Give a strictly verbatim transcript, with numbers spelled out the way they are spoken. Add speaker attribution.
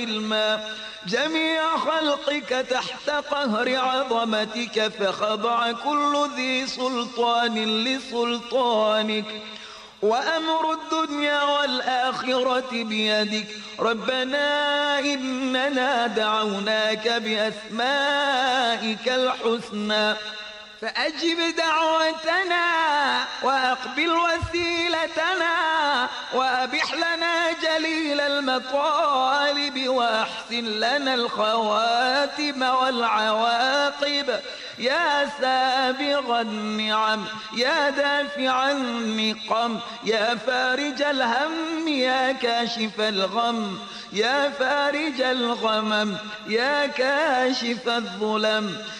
Speaker 1: الماء جميع خلقك تحت قهر عظمتك، فخضع كل ذي سلطان لسلطانك، وأمر الدنيا والآخرة بيدك. ربنا إننا دعوناك بأسمائك الحسنى فأجب دعوتنا وأقبل وسيلتنا، وأبح لنا جليل المطالب، وأحسن لنا الخواتم والعواقب. يا سابغ النعم، يا دافع النقم، يا فارج الهم، يا كاشف الغم، يا فارج الغمم، يا كاشف الظلم.